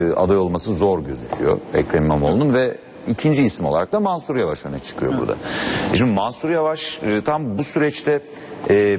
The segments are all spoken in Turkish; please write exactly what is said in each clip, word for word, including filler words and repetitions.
aday olması zor gözüküyor Ekrem İmamoğlu'nun ve ikinci isim olarak da Mansur Yavaş öne çıkıyor burada. Şimdi Mansur Yavaş tam bu süreçte e,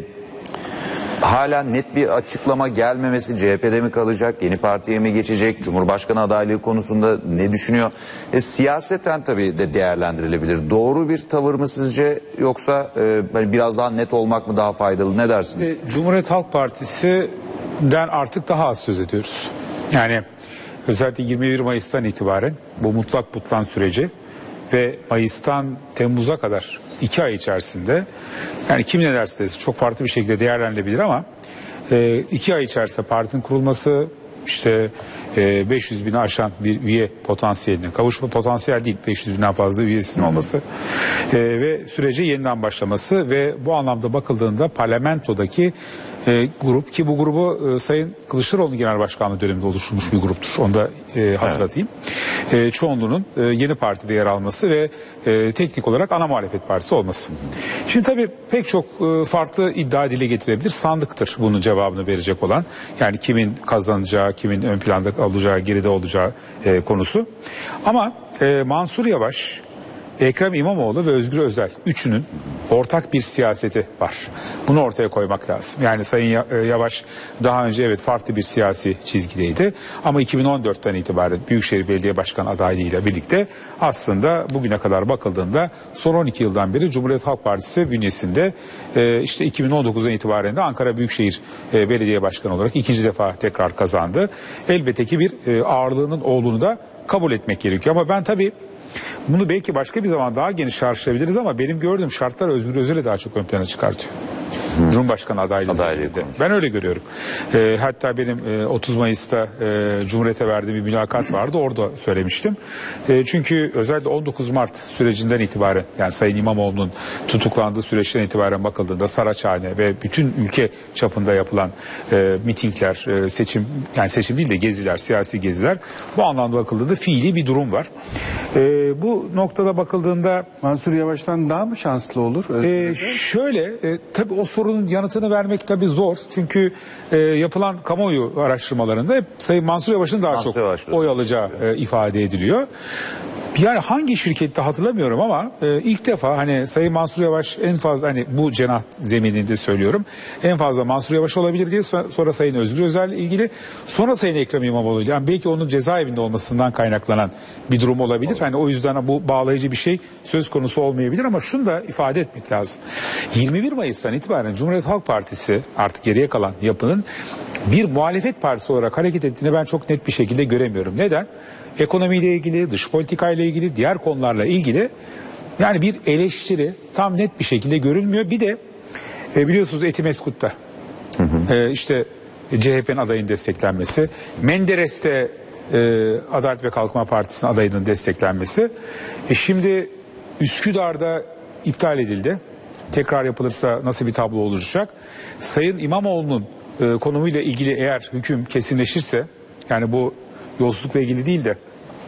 hala net bir açıklama gelmemesi, C H P'de mi kalacak, yeni partiye mi geçecek, Cumhurbaşkanı adaylığı konusunda ne düşünüyor? E, siyaseten tabii de değerlendirilebilir. Doğru bir tavır mı sizce, yoksa e, hani biraz daha net olmak mı daha faydalı, ne dersiniz? E, Cumhuriyet Halk Partisi'den artık daha az söz ediyoruz. Yani özellikle yirmi bir Mayıs'tan itibaren bu mutlak butlan süreci ve Mayıs'tan Temmuz'a kadar iki ay içerisinde, yani kim ne derse desin çok farklı bir şekilde değerlendirilebilir ama e, iki ay içerisinde partinin kurulması, işte e, beş yüz bini aşan bir üye potansiyeline kavuşma, potansiyel değil, beş yüz binden fazla üyesinin olması e, ve sürece yeniden başlaması ve bu anlamda bakıldığında parlamentodaki E, grup, ki bu grubu e, Sayın Kılıçdaroğlu Genel Başkanlığı döneminde oluşturmuş bir gruptur. Onu da e, hatırlatayım. Evet. E, çoğunluğunun e, yeni partide yer alması ve e, teknik olarak ana muhalefet partisi olması. Hı hı. Şimdi tabii pek çok e, farklı iddia dile getirebilir. Sandıktır bunun cevabını verecek olan. Yani kimin kazanacağı, kimin ön planda olacağı, geride olacağı e, konusu. Ama e, Mansur Yavaş, Ekrem İmamoğlu ve Özgür Özel üçünün ortak bir siyaseti var. Bunu ortaya koymak lazım. Yani Sayın Yavaş daha önce evet farklı bir siyasi çizgideydi ama iki bin on dörtten itibaren Büyükşehir Belediye Başkanı adaylığıyla birlikte aslında bugüne kadar bakıldığında son on iki yıldan beri Cumhuriyet Halk Partisi bünyesinde işte iki bin on dokuzdan itibaren de Ankara Büyükşehir Belediye Başkanı olarak ikinci defa tekrar kazandı. Elbette ki bir ağırlığının olduğunu da kabul etmek gerekiyor ama ben tabii bunu belki başka bir zaman daha geniş tartışabiliriz ama benim gördüğüm şartlar Özgür Özel'i daha çok ön plana çıkartıyor. Hmm. Cumhurbaşkanı adaylığı. Ben öyle görüyorum. E, hatta benim e, otuz Mayıs'ta e, Cumhuriyet'e verdiğim bir mülakat vardı. Orada söylemiştim. E, çünkü özellikle on dokuz Mart sürecinden itibaren, yani Sayın İmamoğlu'nun tutuklandığı süreçten itibaren bakıldığında Saraçhane ve bütün ülke çapında yapılan e, mitingler, e, seçim, yani seçim değil de geziler, siyasi geziler, bu anlamda bakıldığında fiili bir durum var. E, bu noktada bakıldığında Mansur Yavaş'tan daha mı şanslı olur? E, şöyle, e, tabii o sorunun yanıtını vermek tabii zor. Çünkü e, yapılan kamuoyu araştırmalarında hep Sayın Mansur Yavaş'ın daha Mansur çok Yavaş'la oy alacağı e, ifade ediliyor. Yani hangi şirkette hatırlamıyorum ama e, ilk defa hani Sayın Mansur Yavaş en fazla, hani bu cenah zemininde söylüyorum, en fazla Mansur Yavaş olabilir diye, sonra Sayın Özgür Özel ilgili, sonra Sayın Ekrem İmamoğlu ile, yani belki onun cezaevinde olmasından kaynaklanan bir durum olabilir. Hani o yüzden bu bağlayıcı bir şey söz konusu olmayabilir ama şunu da ifade etmek lazım. yirmi bir Mayıs'tan itibaren Cumhuriyet Halk Partisi, artık geriye kalan yapının bir muhalefet partisi olarak hareket ettiğini ben çok net bir şekilde göremiyorum. Neden? Ekonomiyle ilgili, dış politikayla ilgili, diğer konularla ilgili yani bir eleştiri tam net bir şekilde görülmüyor. Bir de e, biliyorsunuz Etimeskut'ta hı hı. E, işte C H P'nin adayının desteklenmesi, Menderes'te e, Adalet ve Kalkınma Partisi'nin adayının desteklenmesi. E, şimdi Üsküdar'da iptal edildi. Tekrar yapılırsa nasıl bir tablo oluşacak? Sayın İmamoğlu'nun e, konumuyla ilgili eğer hüküm kesinleşirse, yani bu yolsuzlukla ilgili değil de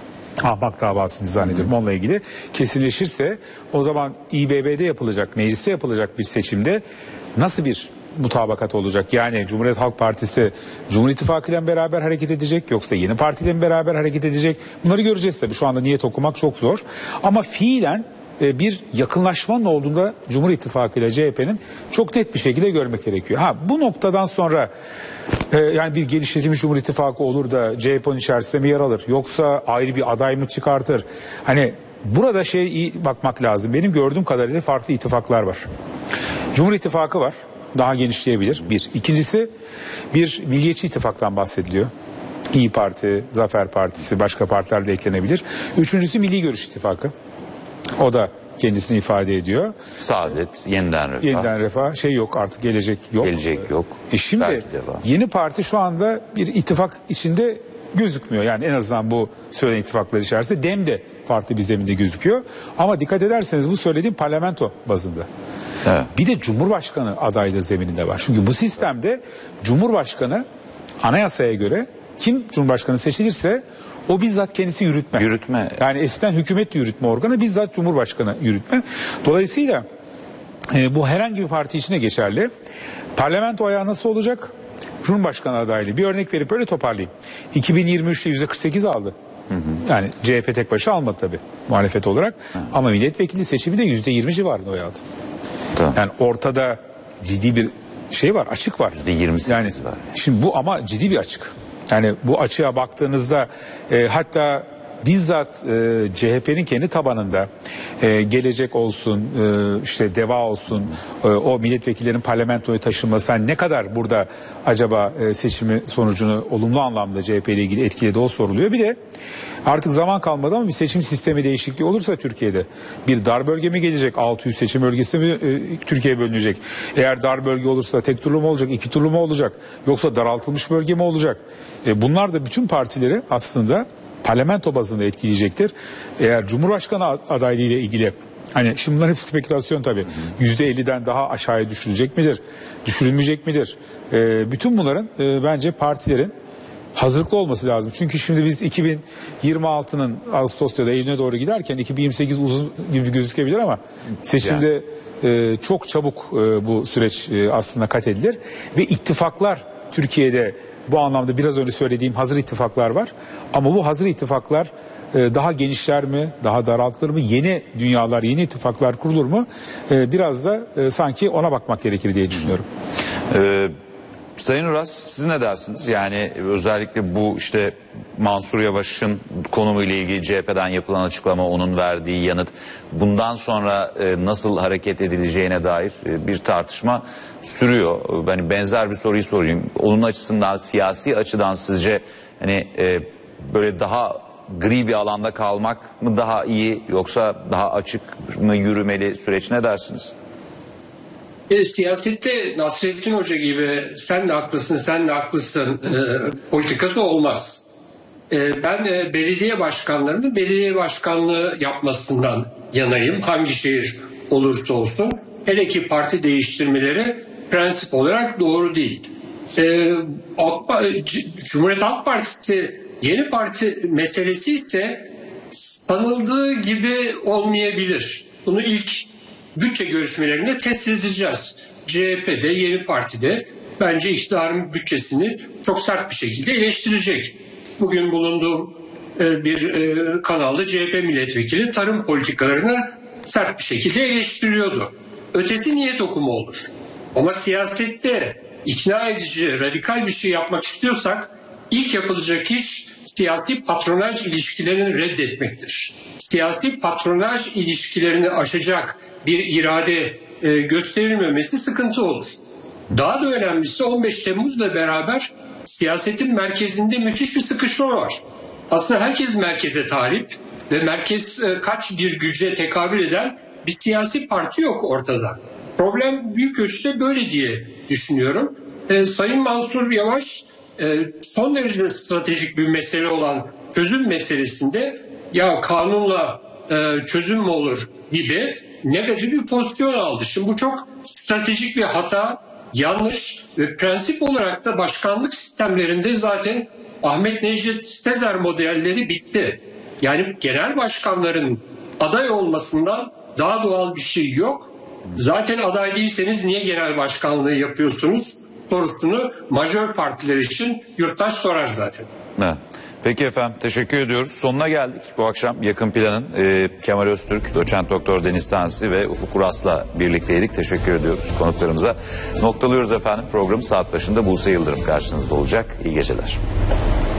ahmak davasını zannediyorum onunla ilgili kesinleşirse, o zaman İ B B'de yapılacak, mecliste yapılacak bir seçimde nasıl bir mutabakat olacak? Yani Cumhuriyet Halk Partisi Cumhur İttifakı ile beraber hareket edecek, yoksa yeni partiyle mi beraber hareket edecek? Bunları göreceğiz tabii. Şu anda niyet okumak çok zor. Ama fiilen bir yakınlaşmanın olduğunda Cumhur İttifakı ile C H P'nin çok net bir şekilde görmek gerekiyor. Ha, bu noktadan sonra e, yani bir genişletilmiş Cumhur İttifakı olur da C H P'nin içerisinde mi yer alır? Yoksa ayrı bir aday mı çıkartır? Hani burada şey iyi bakmak lazım. Benim gördüğüm kadarıyla farklı ittifaklar var. Cumhur İttifakı var. Daha genişleyebilir. Bir. İkincisi, bir Milliyetçi İttifak'tan bahsediliyor. İYİ Parti, Zafer Partisi, başka partiler de eklenebilir. Üçüncüsü Milli Görüş İttifakı. O da kendisini ifade ediyor. Saadet, Yeniden Refah. Yeniden Refah, şey yok artık, gelecek yok. Gelecek yok. E şimdi yeni parti şu anda bir ittifak içinde gözükmüyor. Yani en azından bu söylenen ittifaklar içerisinde Dem de farklı bir zeminde gözüküyor. Ama dikkat ederseniz bu söylediğim parlamento bazında. Evet. Bir de Cumhurbaşkanı adaylığı zemininde var. Çünkü bu sistemde Cumhurbaşkanı anayasaya göre kim Cumhurbaşkanı seçilirse o bizzat kendisi yürütme. Yürütme. Yani eskiden hükümet yürütme organı, bizzat Cumhurbaşkanı yürütme. Dolayısıyla e, bu herhangi bir parti için de geçerli. Parlamento ayağı nasıl olacak? Cumhurbaşkanı adaylığı. Bir örnek verip öyle toparlayayım. iki bin yirmi üçte yüzde kırk sekiz aldı. Hı hı. Yani C H P tek başına almadı tabii muhalefet olarak. Hı. Ama milletvekili seçimi de yüzde yirmi civarında oy aldı. Tamam. Yani ortada ciddi bir şey var, açık var. yüzde yirmi sekiz yani, var. Şimdi bu ama ciddi bir açık. Yani bu açığa baktığınızda e, hatta bizzat e, C H P'nin kendi tabanında e, Gelecek olsun, e, işte Deva olsun, e, o milletvekillerinin parlamentoya taşınması hani ne kadar burada acaba e, seçimi sonucunu olumlu anlamda C H P ile ilgili etkiledi o soruluyor. Bir de artık zaman kalmadı ama bir seçim sistemi değişikliği olursa Türkiye'de bir dar bölge mi gelecek? altı yüz seçim bölgesi mi e, Türkiye bölünecek? Eğer dar bölge olursa tek turlu mu olacak, iki turlu mu olacak? Yoksa daraltılmış bölge mi olacak? E, bunlar da bütün partileri aslında parlamento bazında etkileyecektir. Eğer Cumhurbaşkanı adaylığı ile ilgili hani şimdi bunlar hep spekülasyon tabii. yüzde elliden daha aşağıya düşürülecek midir? Düşürülmeyecek midir? E, bütün bunların e, bence partilerin hazırlıklı olması lazım. Çünkü şimdi biz iki bin yirmi altının Ağustos'ta ya da Eylül'e doğru giderken iki bin yirmi sekiz uzun gibi gözükebilir ama seçimde e, çok çabuk e, bu süreç e, aslında kat edilir ve ittifaklar Türkiye'de bu anlamda biraz önce söylediğim hazır ittifaklar var. Ama bu hazır ittifaklar e, daha genişler mi, daha daraltılır mı, yeni dünyalar, yeni ittifaklar kurulur mu? E, biraz da e, sanki ona bakmak gerekir diye düşünüyorum. Ee, Sayın Uras, siz ne dersiniz? Yani özellikle bu işte Mansur Yavaş'ın konumuyla ilgili C H P'den yapılan açıklama, onun verdiği yanıt, bundan sonra e, nasıl hareket edileceğine dair e, bir tartışma sürüyor. Ben benzer bir soruyu sorayım. Onun açısından, siyasi açıdan sizce hani e, böyle daha gri bir alanda kalmak mı daha iyi, yoksa daha açık mı yürümeli süreç, ne dersiniz? E, siyasette Nasrettin Hoca gibi sen de haklısın, sen de haklısın e, politikası olmaz. E, ben e, belediye başkanlarının belediye başkanlığı yapmasından yanayım. Hangi şehir olursa olsun. Hele ki parti değiştirmeleri prensip olarak doğru değil. E, Cumhuriyet Halk Partisi yeni parti meselesi ise sanıldığı gibi olmayabilir. Bunu ilk bütçe görüşmelerinde test edeceğiz. C H P'de, yeni partide bence iktidarın bütçesini çok sert bir şekilde eleştirecek. Bugün bulunduğum bir kanalda C H P milletvekili tarım politikalarını sert bir şekilde eleştiriyordu. Ötesi niyet okumu olur. Ama siyasette ikna edici, radikal bir şey yapmak istiyorsak ilk yapılacak iş siyasi patronaj ilişkilerini reddetmektir. Siyasi patronaj ilişkilerini aşacak bir irade e, gösterilmemesi sıkıntı olur. Daha da önemlisi on beş Temmuz'la beraber siyasetin merkezinde müthiş bir sıkışma var. Aslında herkes merkeze talip ve merkez e, kaç bir güce tekabül eden bir siyasi parti yok ortada. Problem büyük ölçüde böyle diye düşünüyorum. E, Sayın Mansur Yavaş e, son derece stratejik bir mesele olan çözüm meselesinde ya kanunla e, çözüm mü olur gibi negatif bir pozisyon aldı. Şimdi bu çok stratejik bir hata, yanlış ve prensip olarak da başkanlık sistemlerinde zaten Ahmet Necdet Sezer modelleri bitti. Yani genel başkanların aday olmasından daha doğal bir şey yok. Zaten aday değilseniz niye genel başkanlığı yapıyorsunuz sorusunu majör partiler için yurttaş sorar zaten. Evet. Peki efendim, teşekkür ediyoruz. Sonuna geldik bu akşam. Yakın Plan'ın e, Kemal Öztürk, Doçent Doktor Deniz Tansi ve Ufuk Uras'la birlikteydik. Teşekkür ediyoruz konuklarımıza. Noktalıyoruz efendim. Programı saat başında Buse Yıldırım karşınızda olacak. İyi geceler.